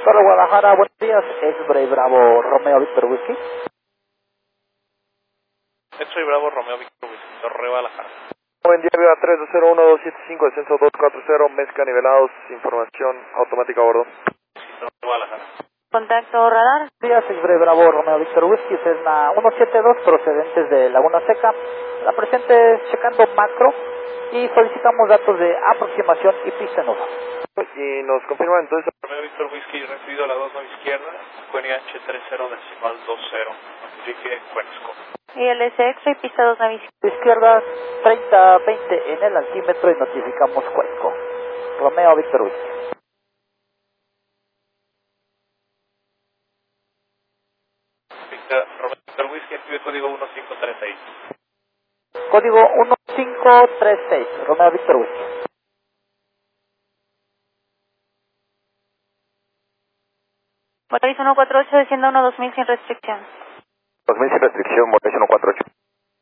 Torre Guadalajara, buenos días. X-Ray Bravo Romeo Víctor Whisky. X-Ray Bravo Romeo Víctor Whisky, Torre Guadalajara. Buen día, Viva 3201-275, descenso 240, mezcla nivelados, información automática a bordo. Torre Guadalajara. Contacto radar. Buenos días, X-Ray Bravo Romeo Víctor Whisky, Cessna 172, procedentes de Laguna Seca. La presente es checando macro y solicitamos datos de aproximación y pista nueva. Y nos confirma entonces. Romeo Víctor Whisky, recibido a la 29 izquierda, QNH 30.20, dirige Cuenasco. Y el SX, pista 2 navis. Izquierda 30-20 en el altímetro y notificamos Cuenco. Romeo Víctor Whisky. Romeo Víctor Whisky, active código 1536. Código 1536, Romeo Víctor Whisky. Motoriz 148, descienda 1 2000 sin restricción. 2000 sin restricción, Moraes 148.